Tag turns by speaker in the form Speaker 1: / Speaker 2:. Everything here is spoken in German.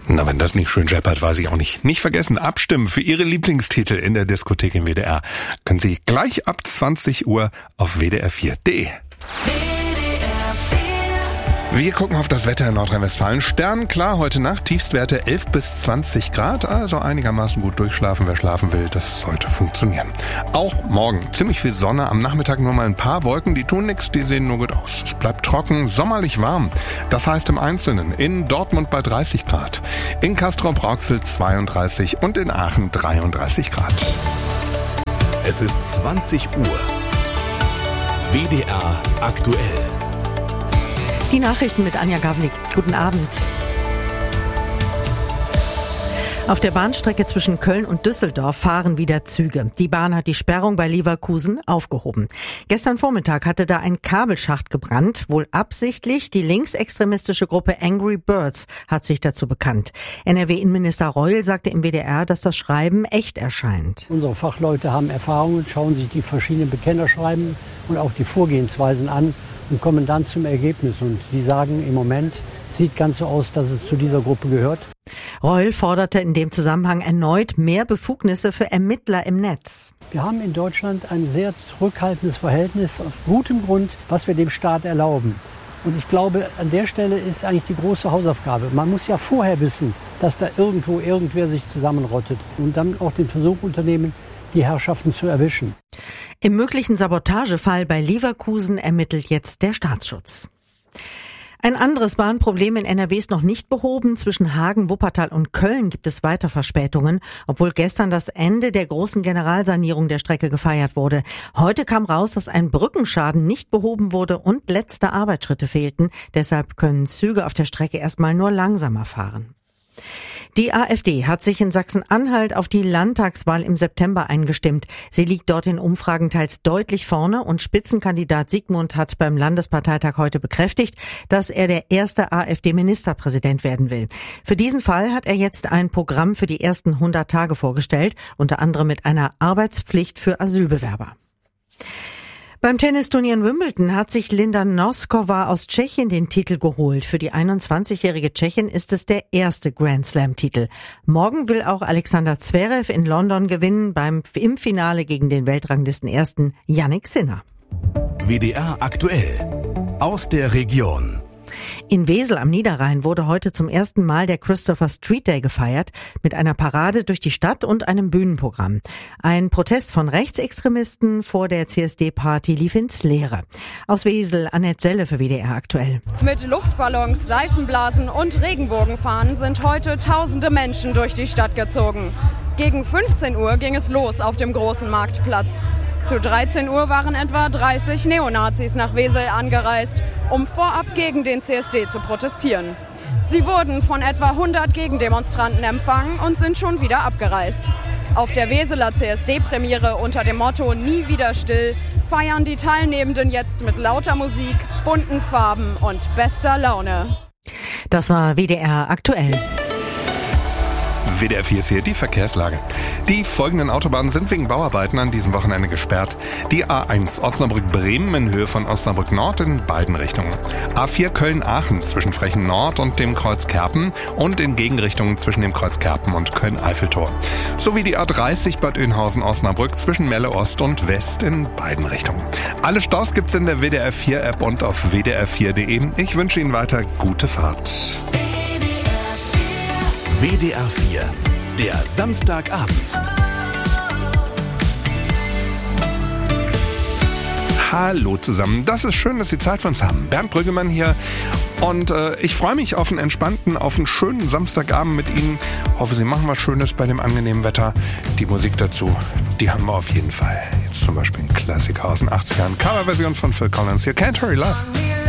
Speaker 1: Na, wenn das nicht schön scheppert, weiß ich auch nicht. Nicht vergessen, abstimmen für Ihre Lieblingstitel in der Diskothek im WDR. Können Sie gleich ab 20 Uhr auf wdr4.de. Wir gucken auf das Wetter in Nordrhein-Westfalen. Sternklar heute Nacht, Tiefstwerte 11 bis 20 Grad, also einigermaßen gut durchschlafen. Wer schlafen will, das sollte funktionieren. Auch morgen ziemlich viel Sonne, am Nachmittag nur mal ein paar Wolken, die tun nichts, die sehen nur gut aus. Es bleibt trocken, sommerlich warm. Das heißt im Einzelnen in Dortmund bei 30 Grad, in Castrop-Rauxel 32 und in Aachen 33 Grad.
Speaker 2: Es ist 20 Uhr. WDR aktuell.
Speaker 3: Die Nachrichten mit Anja Gawlik. Guten Abend. Auf der Bahnstrecke zwischen Köln und Düsseldorf fahren wieder Züge. Die Bahn hat die Sperrung bei Leverkusen aufgehoben. Gestern Vormittag hatte da ein Kabelschacht gebrannt, wohl absichtlich. Die linksextremistische Gruppe Angry Birds hat sich dazu bekannt. NRW-Innenminister Reul sagte im WDR, dass das Schreiben echt erscheint.
Speaker 4: Unsere Fachleute haben Erfahrungen, schauen sich die verschiedenen Bekennerschreiben und auch die Vorgehensweisen an und kommen dann zum Ergebnis. Und die sagen im Moment, sieht ganz so aus, dass es zu dieser Gruppe gehört.
Speaker 3: Reul forderte in dem Zusammenhang erneut mehr Befugnisse für Ermittler im Netz.
Speaker 4: Wir haben in Deutschland ein sehr zurückhaltendes Verhältnis, aus gutem Grund, was wir dem Staat erlauben. Und ich glaube, an der Stelle ist eigentlich die große Hausaufgabe. Man muss ja vorher wissen, dass da irgendwer sich zusammenrottet und dann auch den Versuch unternehmen, die Herrschaften zu erwischen.
Speaker 3: Im möglichen Sabotagefall bei Leverkusen ermittelt jetzt der Staatsschutz. Ein anderes Bahnproblem in NRW ist noch nicht behoben. Zwischen Hagen, Wuppertal und Köln gibt es weiter Verspätungen, obwohl gestern das Ende der großen Generalsanierung der Strecke gefeiert wurde. Heute kam raus, dass ein Brückenschaden nicht behoben wurde und letzte Arbeitsschritte fehlten. Deshalb können Züge auf der Strecke erstmal nur langsamer fahren. Die AfD hat sich in Sachsen-Anhalt auf die Landtagswahl im September eingestimmt. Sie liegt dort in Umfragen teils deutlich vorne und Spitzenkandidat Sigmund hat beim Landesparteitag heute bekräftigt, dass er der erste AfD-Ministerpräsident werden will. Für diesen Fall hat er jetzt ein Programm für die ersten 100 Tage vorgestellt, unter anderem mit einer Arbeitspflicht für Asylbewerber. Beim Tennisturnier in Wimbledon hat sich Linda Noskova aus Tschechien den Titel geholt. Für die 21-jährige Tschechin ist es der erste Grand Slam-Titel. Morgen will auch Alexander Zverev in London gewinnen, im Finale gegen den Weltranglisten Ersten Jannik Sinner.
Speaker 2: WDR aktuell. Aus der Region.
Speaker 3: In Wesel am Niederrhein wurde heute zum ersten Mal der Christopher Street Day gefeiert, mit einer Parade durch die Stadt und einem Bühnenprogramm. Ein Protest von Rechtsextremisten vor der CSD-Party lief ins Leere. Aus Wesel, Annette Selle für WDR aktuell.
Speaker 5: Mit Luftballons, Seifenblasen und Regenbogenfahnen sind heute tausende Menschen durch die Stadt gezogen. Gegen 15 Uhr ging es los auf dem großen Marktplatz. Zu 13 Uhr waren etwa 30 Neonazis nach Wesel angereist, um vorab gegen den CSD zu protestieren. Sie wurden von etwa 100 Gegendemonstranten empfangen und sind schon wieder abgereist. Auf der Weseler CSD-Premiere unter dem Motto Nie wieder still feiern die Teilnehmenden jetzt mit lauter Musik, bunten Farben und bester Laune.
Speaker 3: Das war WDR aktuell.
Speaker 1: WDR 4 ist hier die Verkehrslage. Die folgenden Autobahnen sind wegen Bauarbeiten an diesem Wochenende gesperrt. Die A1 Osnabrück-Bremen in Höhe von Osnabrück-Nord in beiden Richtungen. A4 Köln-Aachen zwischen Frechen Nord und dem Kreuz Kerpen und in Gegenrichtungen zwischen dem Kreuz Kerpen und Köln-Eiffeltor. Sowie die A30 Bad Oeynhausen-Osnabrück zwischen Melle Ost und West in beiden Richtungen. Alle Staus gibt's in der WDR 4 App und auf wdr4.de. Ich wünsche Ihnen weiter gute Fahrt.
Speaker 2: WDR 4, der Samstagabend.
Speaker 1: Hallo zusammen, das ist schön, dass Sie Zeit für uns haben. Bernd Brüggemann hier und ich freue mich auf einen schönen Samstagabend mit Ihnen. Hoffe, Sie machen was Schönes bei dem angenehmen Wetter. Die Musik dazu, die haben wir auf jeden Fall. Jetzt zum Beispiel ein Klassiker aus den 80ern, Coverversion von Phil Collins hier, Can't Hurry Love.